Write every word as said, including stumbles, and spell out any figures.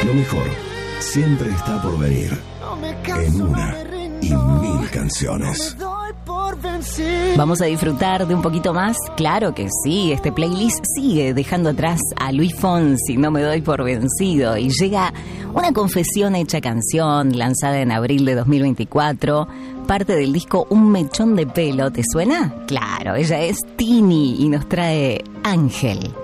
Lo mejor siempre está por venir. En una y mil canciones. ¿Vamos a disfrutar de un poquito más? Claro que sí, este playlist sigue dejando atrás a Luis Fonsi, No me doy por vencido, y llega una confesión hecha canción, lanzada en abril de dos mil veinticuatro, parte del disco Un mechón de pelo, ¿te suena? Claro, ella es Tini y nos trae Ángel.